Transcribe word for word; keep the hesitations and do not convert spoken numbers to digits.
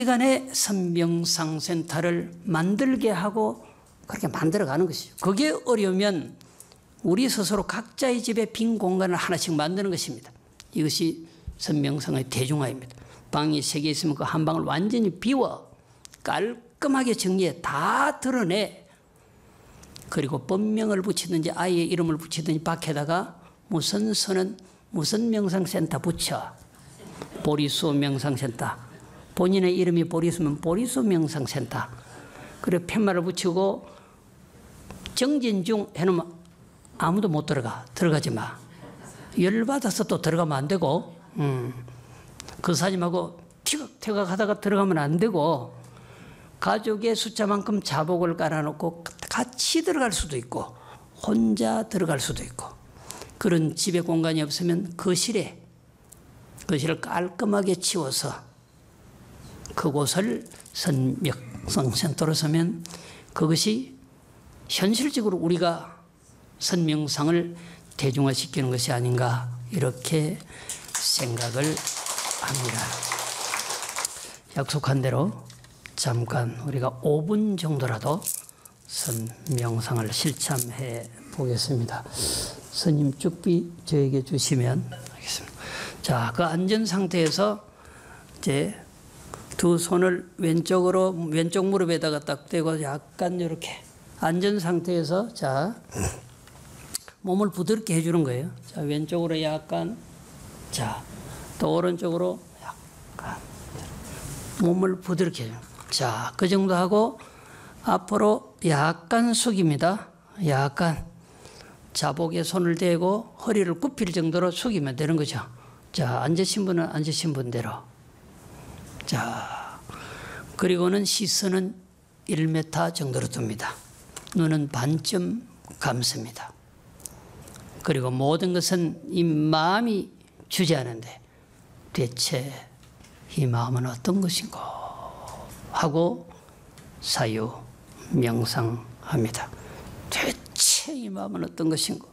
간의 선명상센터를 만들게 하고 그렇게 만들어가는 것이죠. 그게 어려우면 우리 스스로 각자의 집에 빈 공간을 하나씩 만드는 것입니다. 이것이 선명상의 대중화입니다. 방이 세 개 있으면 그 한 방을 완전히 비워 깔끔하게 정리해 다 드러내. 그리고 법명을 붙이든지 아이의 이름을 붙이든지 밖에다가 무슨 선은 무슨 명상센터 붙여. 보리수 명상센터. 본인의 이름이 보리수면 보리수 명상센터. 그리고 팻말을 붙이고 정진중 해놓으면 아무도 못 들어가. 들어가지 마. 열받아서 또 들어가면 안 되고, 음. 그 사람하고 티격태격 하다가 들어가면 안 되고, 가족의 숫자만큼 자복을 깔아놓고 같이 들어갈 수도 있고, 혼자 들어갈 수도 있고, 그런 집에 공간이 없으면 거실에, 거실을 깔끔하게 치워서 그곳을 선명상센터로 서면 그것이 현실적으로 우리가 선명상을 대중화시키는 것이 아닌가 이렇게 생각을 합니다. 약속한 대로 잠깐 우리가 오 분 정도라도 선명상을 실참해 보겠습니다. 스님 쭉비 저에게 주시면 하겠습니다. 자, 그 앉은 상태에서 이제 두 손을 왼쪽으로 왼쪽 무릎에다가 딱 대고 약간 이렇게 앉은 상태에서 자 몸을 부드럽게 해주는 거예요. 자 왼쪽으로 약간 자 또 오른쪽으로 약간 몸을 부드럽게 해줘요. 자 그 정도 하고 앞으로 약간 숙입니다. 약간 자복에 손을 대고 허리를 굽힐 정도로 숙이면 되는 거죠. 자 앉으신 분은 앉으신 분대로. 자, 그리고는 시선은 일 미터 정도로 둡니다. 눈은 반쯤 감습니다. 그리고 모든 것은 이 마음이 주재하는데 대체 이 마음은 어떤 것인가 하고 사유 명상합니다. 대체 이 마음은 어떤 것인가.